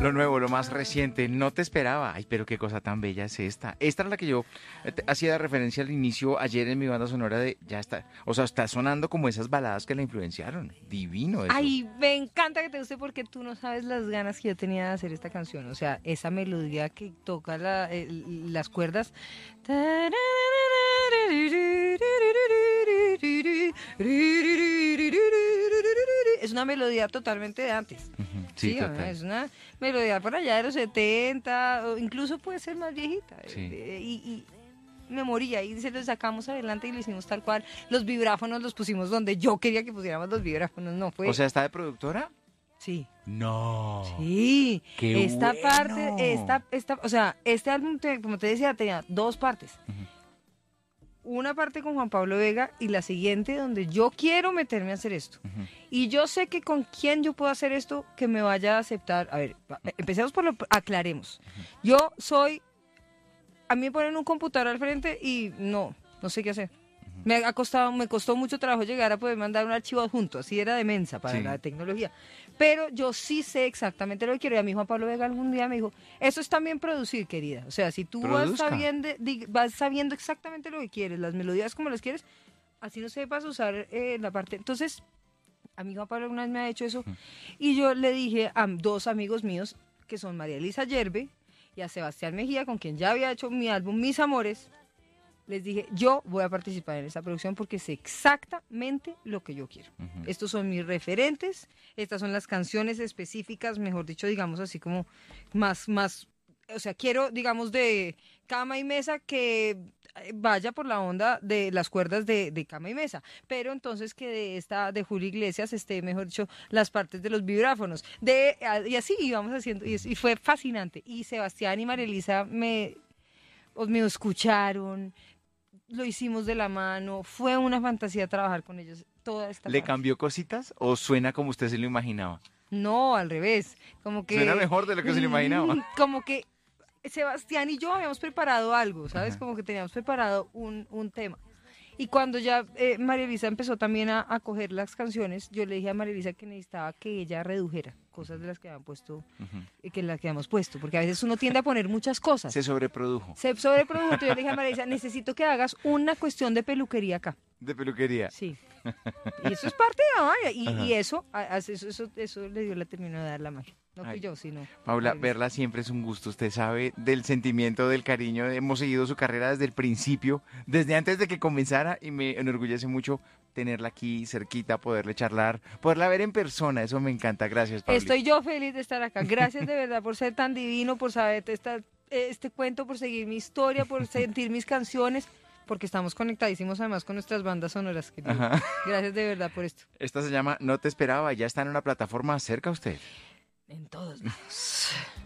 Lo nuevo, lo más reciente, no te esperaba. Ay, pero qué cosa tan bella es esta. Esta era la que yo hacía referencia al inicio ayer en mi banda sonora de, ya está, o sea, está sonando como esas baladas que la influenciaron. Divino eso. Ay, me encanta que te guste porque tú no sabes las ganas que yo tenía de hacer esta canción. O sea, esa melodía que toca las cuerdas. Es una melodía totalmente de antes. Ujú, sí, Sí, total. es una melodía por allá de los 70, o incluso puede ser más viejita. Sí. Y me moría y se lo sacamos adelante y lo hicimos tal cual. Los vibráfonos los pusimos donde yo quería que pusiéramos los vibráfonos, no fue. O sea, ¿está de productora? Sí. No. Sí, Qué esta bueno. parte, o sea, este álbum, como te decía, tenía dos partes. Ujú. Una parte con Juan Pablo Vega y la siguiente donde yo quiero meterme a hacer esto. Ujú. Y yo sé que con quién yo puedo hacer esto que me vaya a aceptar. A ver, empecemos por lo, aclaremos. Yo soy, a mí me ponen un computador al frente y no sé qué hacer. Me costó mucho trabajo llegar a poder mandar un archivo adjunto, así era de mensa para Sí. la tecnología. Pero yo sí sé exactamente lo que quiero. Y a mí Juan Pablo Vega algún día me dijo, eso es también producir, querida. O sea, si tú Produzca. vas sabiendo exactamente lo que quieres, las melodías como las quieres, así no sepas usar la parte. Entonces, a mí Juan Pablo una vez me ha hecho eso. Y yo le dije a dos amigos míos, que son María Elisa Yerbe y a Sebastián Mejía, con quien ya había hecho mi álbum Mis Amores, les dije, yo voy a participar en esa producción porque sé exactamente lo que yo quiero. Ujú. Estos son mis referentes, estas son las canciones específicas, mejor dicho, digamos así como más, o sea, quiero, digamos, de cama y mesa que vaya por la onda de las cuerdas de cama y mesa, pero entonces que de Julio Iglesias esté, mejor dicho, las partes de los vibráfonos, y así íbamos haciendo, y fue fascinante. Y Sebastián y María Elisa me escucharon, lo hicimos de la mano, fue una fantasía trabajar con ellos toda esta ¿Le parte. cambió cositas o suena como usted se lo imaginaba? No, al revés, como que... Suena mejor de lo que se lo imaginaba. Como que Sebastián y yo habíamos preparado algo, ¿sabes? Ajá. Como que teníamos preparado un tema. Y cuando ya María Elisa empezó también a coger las canciones, yo le dije a María Elisa que necesitaba que ella redujera cosas de las que habían puesto, Ujú. que las que habíamos puesto, porque a veces uno tiende a poner muchas cosas. Se sobreprodujo. Se sobreprodujo, entonces yo le dije a María Elisa, necesito que hagas una cuestión de peluquería acá. De peluquería. Sí. Y eso es parte de la magia. Ajá. Y eso le dio la terminó de dar la magia. No fui Ay, yo, sino. Paula, María Elisa. verla siempre es un gusto. Usted sabe del sentimiento, del cariño. Hemos seguido su carrera desde el principio, desde antes de que comenzara, y me enorgullece mucho tenerla aquí cerquita, poderle charlar, poderla ver en persona. Eso me encanta. Gracias, Paula. Estoy yo feliz de estar acá. Gracias de verdad por ser tan divino, por saber este cuento, por seguir mi historia, por sentir mis canciones, porque estamos conectadísimos además con nuestras bandas sonoras, querido. Ajá. Gracias de verdad por esto. Esta se llama No te esperaba. Ya está en una plataforma cerca a usted. En todos lados.